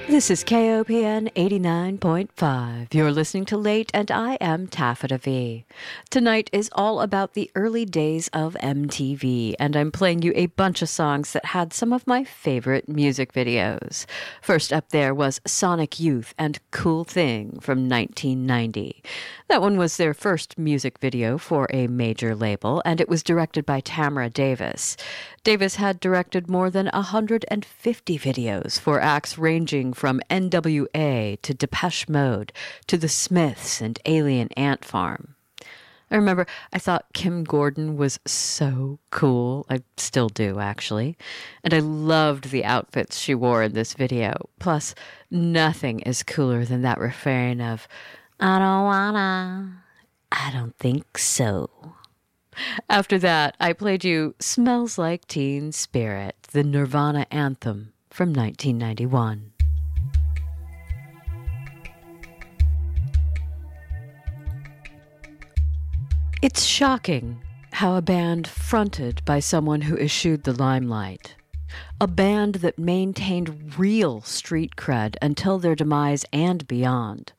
This is KOPN 89.5. You're listening to Late, and I am Taffeta V. Tonight is all about the early days of MTV, and I'm playing you a bunch of songs that had some of my favorite music videos. First up there was Sonic Youth and Cool Thing from 1990. That one was their first music video for a major label, and it was directed by Tamara Davis. Davis had directed more than 150 videos for acts ranging from NWA to Depeche Mode to The Smiths and Alien Ant Farm. I remember I thought Kim Gordon was so cool. I still do, actually. And I loved the outfits she wore in this video. Plus, nothing is cooler than that refrain of, I don't wanna, I don't think so. After that, I played you Smells Like Teen Spirit, the Nirvana anthem from 1991. It's shocking how a band fronted by someone who eschewed the limelight, a band that maintained real street cred until their demise and beyond,